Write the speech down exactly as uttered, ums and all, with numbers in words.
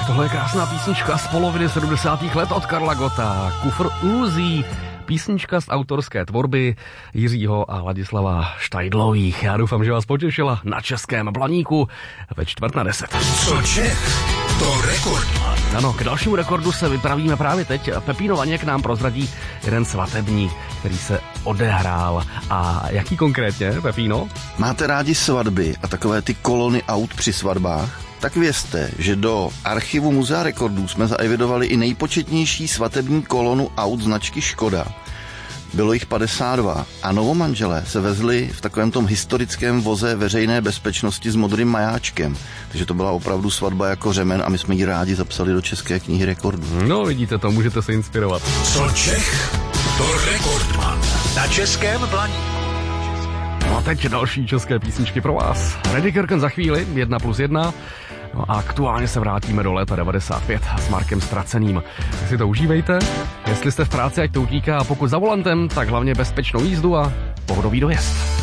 Tohle je krásná písnička z poloviny sedmdesátých let od Karla Gotta. Kufr iluzí. Písnička z autorské tvorby Jiřího a Ladislava Štajdlových. Já doufám, že vás potěšila na Českém Blaníku ve čtvrt na deset. Co Čech, to Rekordman. Ano, k dalšímu rekordu se vypravíme právě teď. Pepíno Vaněk nám prozradí jeden svatební, který se odehrál. A jaký konkrétně, Pepíno? Máte rádi svatby a takové ty kolony aut při svatbách? Tak vězte, že do archivu Muzea rekordů jsme zaevidovali i nejpočetnější svatební kolonu aut značky Škoda. Bylo jich padesát dva a novomanželé se vezli v takovém tom historickém voze veřejné bezpečnosti s modrým majáčkem. Takže to byla opravdu svatba jako řemen a my jsme ji rádi zapsali do České knihy rekordů. No vidíte to, můžete se inspirovat. Co Čech, to Rekordman. Na Českém Blaníku. No a teď další české písničky pro vás. Ready Kirken za chvíli, jedna plus jedna. No a aktuálně se vrátíme do léta devadesát pět s Markem Ztraceným. Tak si to užívejte, jestli jste v práci, ať to utíká, a pokud za volantem, tak hlavně bezpečnou jízdu a pohodový dojezd.